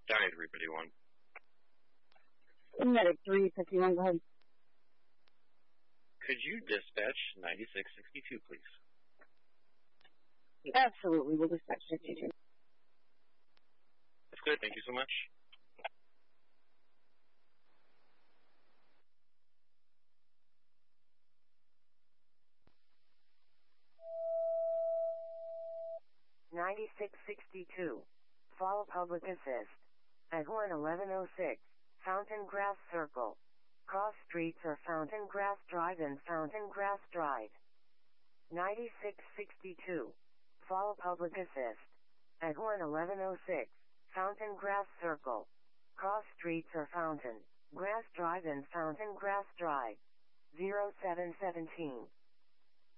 Sorry, 351. Medic 351, go ahead. Could you dispatch 9662, please? Absolutely, we'll dispatch 62. That's good, thank you so much. Fall Public Assist. At 11106, Fountain Grass Circle. Cross streets are Fountain Grass Drive and Fountain Grass Drive. 9662. Fall Public Assist. At 11106, Fountain Grass Circle. Cross streets are Fountain Grass Drive and Fountain Grass Drive. 0717.